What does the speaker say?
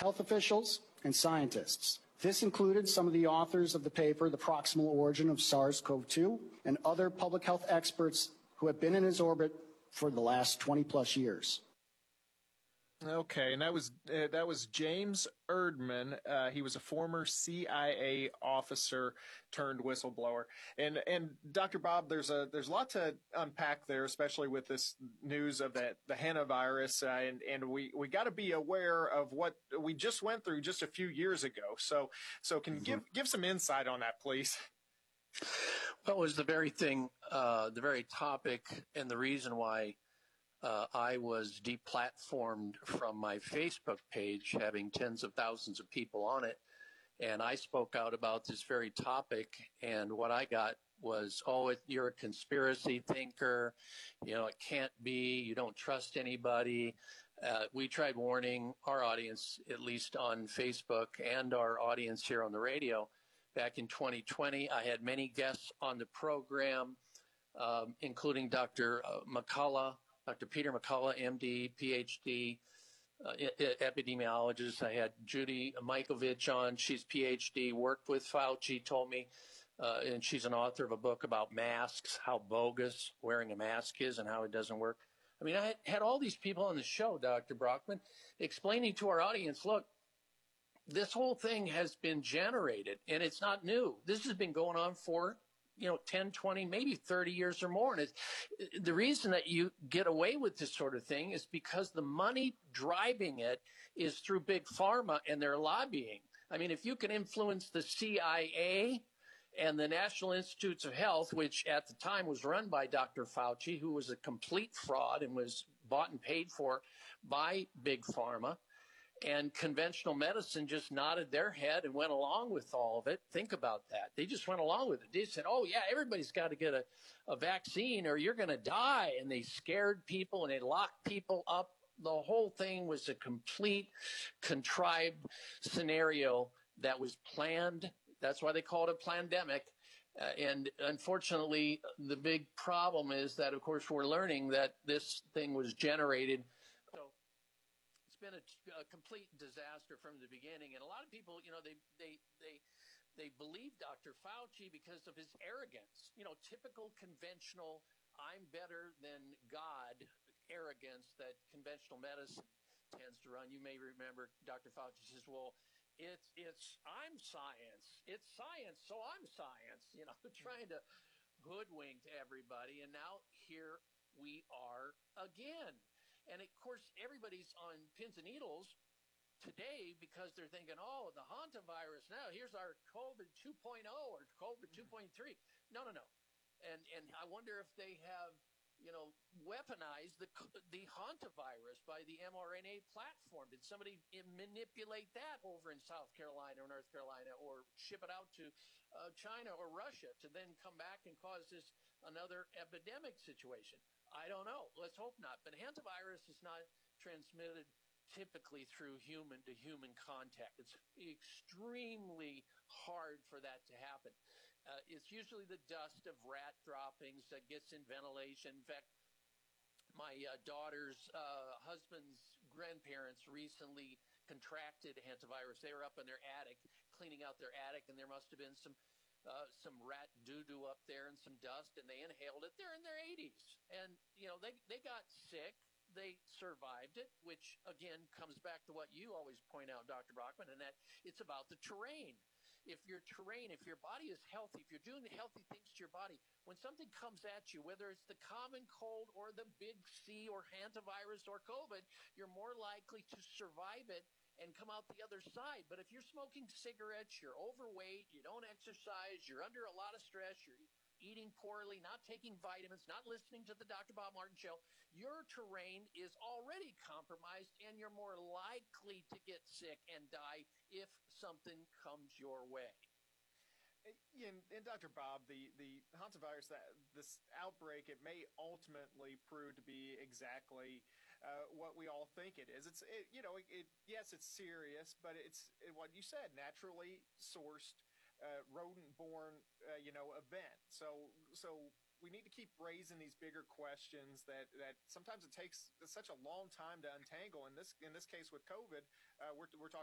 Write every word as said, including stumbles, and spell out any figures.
health officials, and scientists. This included some of the authors of the paper, The Proximal Origin of SARS-C o V two, and other public health experts who have been in his orbit for the last twenty plus years. Okay, and that was uh, that was James Erdman. Uh, he was a former C I A officer turned whistleblower. And and Doctor Bob, there's a there's a lot to unpack there, especially with this news of that the hantavirus, uh, and and we we got to be aware of what we just went through just a few years ago. So so can you give give some insight on that, please? Well, it was the very thing, uh, the very topic, and the reason why. Uh, I was deplatformed from my Facebook page, having tens of thousands of people on it. And I spoke out about this very topic. And what I got was, oh, it, you're a conspiracy thinker. You know, it can't be. You don't trust anybody. Uh, we tried warning our audience, at least on Facebook, and our audience here on the radio. Back in twenty twenty, I had many guests on the program, um, including Doctor McCullough, Doctor Peter McCullough, M D, P H D, uh, epidemiologist. I had Judy Mikovich on. She's P H D, worked with Fauci, told me, uh, and she's an author of a book about masks, how bogus wearing a mask is and how it doesn't work. I mean, I had all these people on the show, Doctor Brockman, explaining to our audience, look, this whole thing has been generated, and it's not new. This has been going on for you know, ten, twenty, maybe thirty years or more. And it's, the reason that you get away with this sort of thing is because the money driving it is through big pharma and their lobbying. I mean, if you can influence the C I A and the National Institutes of Health, which at the time was run by Doctor Fauci, who was a complete fraud and was bought and paid for by big pharma, and conventional medicine just nodded their head and went along with all of it. Think about that. They just went along with it. They said, oh, yeah, everybody's got to get a, a vaccine or you're going to die. And they scared people and they locked people up. The whole thing was a complete contrived scenario that was planned. That's why they called it a pandemic. Uh, and unfortunately, the big problem is that, of course, we're learning that this thing was generated. Been a, a complete disaster from the beginning, and a lot of people, you know, they they they they believe Doctor Fauci because of his arrogance. You know, typical conventional "I'm better than God" arrogance that conventional medicine tends to run. You may remember Doctor Fauci says, "Well, it's it's I'm science. It's science, so I'm science." You know, trying to hoodwink everybody, and now here we are again. And, of course, everybody's on pins and needles today because they're thinking, oh, the hantavirus, now here's our COVID two point oh or COVID two point three. No, no, no. And and I wonder if they have, you know, weaponized the the hantavirus by the mRNA platform. Did somebody manipulate that over in South Carolina or North Carolina or ship it out to uh, China or Russia to then come back and cause this another epidemic situation? I don't know. Let's hope not. But hantavirus is not transmitted typically through human to human contact. It's extremely hard for that to happen. Uh, it's usually the dust of rat droppings that gets in ventilation. In fact, my uh, daughter's uh, husband's grandparents recently contracted hantavirus. They were up in their attic, cleaning out their attic, and there must have been some Uh, some rat doo-doo up there and some dust, and they inhaled it. They're in their eighties. And, you know, they, they got sick. They survived it, which, again, comes back to what you always point out, Doctor Brockman, and that it's about the terrain. If your terrain, if your body is healthy, if you're doing healthy things to your body, when something comes at you, whether it's the common cold or the big C or hantavirus or COVID, you're more likely to survive it and come out the other side. But if you're smoking cigarettes, you're overweight, you don't exercise, you're under a lot of stress, you're eating poorly, not taking vitamins, not listening to the Doctor Bob Martin Show, your terrain is already compromised and you're more likely to get sick and die if something comes your way. And, and Doctor Bob, the, the hantavirus, that this outbreak, it may ultimately prove to be exactly uh, what we all think it is. It's, it, you know, it, it, yes, it's serious, but it's it, what you said, naturally sourced, uh, rodent-borne, uh, you know, event. So, so we need to keep raising these bigger questions that, that sometimes it takes such a long time to untangle. In this, in this case with COVID, uh, we're, we're talking